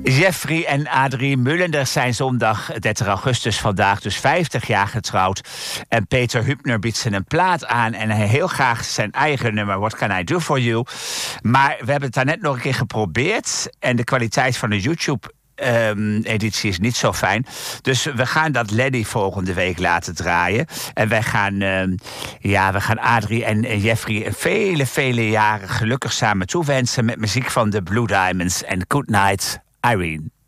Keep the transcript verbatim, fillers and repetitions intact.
Jeffrey en Adrie Mullenders zijn zondag dertig augustus vandaag dus vijftig jaar getrouwd. En Peter Hübner biedt ze een plaat aan en hij heel graag zijn eigen nummer What Can I Do For You. Maar we hebben het daarnet nog een keer geprobeerd en de kwaliteit van de YouTube Um, editie is niet zo fijn. Dus we gaan dat Lenny volgende week laten draaien. En wij gaan, um, ja, we gaan Adrie en Jeffrey vele, vele jaren gelukkig samen toewensen met muziek van de Blue Diamonds en Good Night, Irene.